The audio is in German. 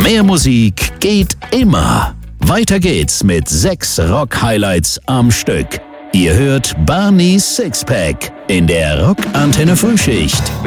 Mehr Musik geht immer. Weiter geht's mit 6 Rock-Highlights am Stück. Ihr hört Barneys Sixpack in der Rock-Antenne Frühschicht.